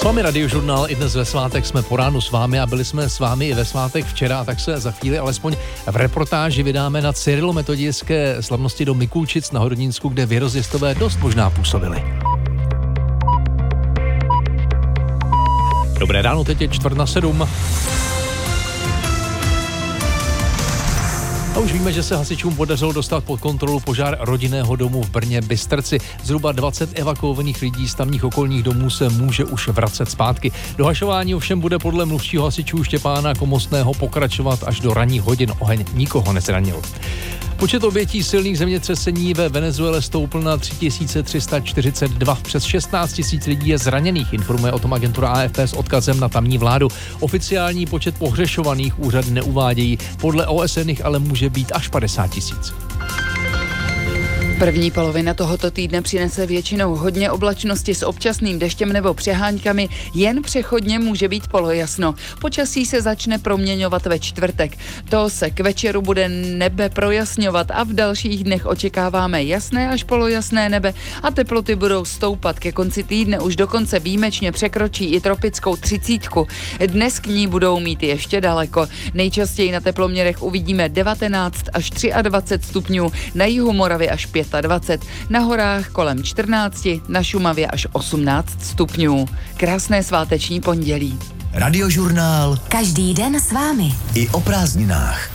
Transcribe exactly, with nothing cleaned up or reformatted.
S vámi Radiožurnál, i dnes ve svátek jsme po ránu s vámi a byli jsme s vámi i ve svátek včera, tak se za chvíli alespoň v reportáži vydáme na cyrilometodějské slavnosti do Mikulčic na Hodonínsku, kde věrozvěstové dost možná působili. Dobré ráno, teď je čtvrt na sedm. A už víme, že se hasičům podařilo dostat pod kontrolu požár rodinného domu v Brně Bystrci. Zhruba dvacet evakuovaných lidí z tamních okolních domů se může už vracet zpátky. Dohašování ovšem bude podle mluvčího hasičů Štěpána Komostného pokračovat až do ranních hodin. Oheň nikoho nezranil. Počet obětí silných zemětřesení ve Venezuele stoupl na tři tisíce tři sta čtyřicet dva. Přes šestnáct tisíc lidí je zraněných, informuje o tom agentura A F P s odkazem na tamní vládu. Oficiální počet pohřešovaných úřady neuvádějí, podle O S N jich ale může být až padesát tisíc. První polovina tohoto týdne přinese většinou hodně oblačnosti s občasným deštěm nebo přehánkami, jen přechodně může být polojasno. Počasí se začne proměňovat ve čtvrtek. To se k večeru bude nebe projasňovat a v dalších dnech očekáváme jasné až polojasné nebe a teploty budou stoupat. Ke konci týdne už dokonce výjimečně překročí i tropickou třicítku. Dnes k ní budou mít ještě daleko. Nejčastěji na teploměrech uvidíme devatenáct až dvacet tři stupňů, na jihu Moravy až dvacet pět, na horách kolem čtrnáct, na Šumavě až osmnáct stupňů. Krásné sváteční pondělí. Radiožurnál. Každý den s vámi. I o prázdninách.